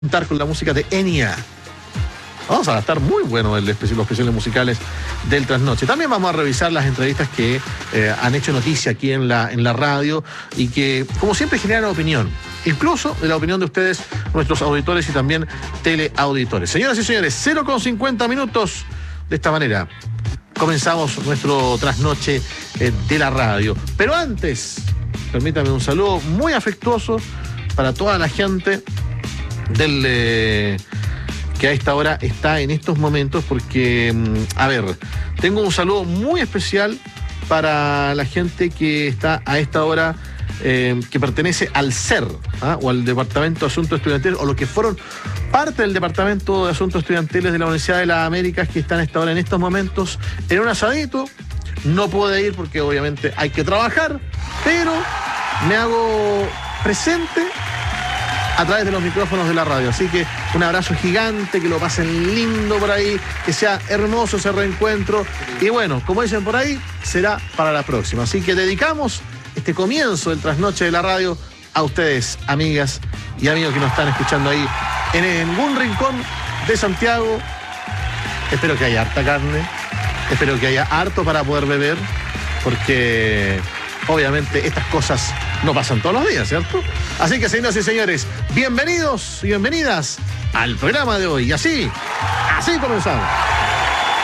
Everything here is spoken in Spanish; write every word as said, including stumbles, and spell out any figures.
Estar con la música de Enya. Vamos a estar muy bueno el especi- los especiales musicales del Trasnoche. También vamos a revisar las entrevistas que eh, han hecho noticia aquí en la, en la radio y que, como siempre, generan opinión. Incluso de la opinión de ustedes, nuestros auditores y también teleauditores. Señoras y señores, cero con cincuenta minutos. De esta manera comenzamos nuestro Trasnoche eh, de la radio. Pero antes, permítame un saludo muy afectuoso para toda la gente del eh, que a esta hora está en estos momentos, porque, a ver, tengo un saludo muy especial para la gente que está a esta hora, eh, que pertenece al C E R, ¿ah? o al Departamento de Asuntos Estudiantiles, o los que fueron parte del Departamento de Asuntos Estudiantiles de la Universidad de las Américas, que están a esta hora en estos momentos en un asadito. No pude ir porque obviamente hay que trabajar, pero me hago presente a través de los micrófonos de la radio. Así que un abrazo gigante, que lo pasen lindo por ahí, que sea hermoso ese reencuentro. Y bueno, como dicen por ahí, será para la próxima. Así que dedicamos este comienzo del Trasnoche de la radio a ustedes, amigas y amigos que nos están escuchando ahí en algún rincón de Santiago. Espero que haya harta carne, espero que haya harto para poder beber, porque obviamente estas cosas no pasan todos los días, ¿cierto? Así que, señoras y señores, bienvenidos y bienvenidas al programa de hoy. Y así, así comenzamos.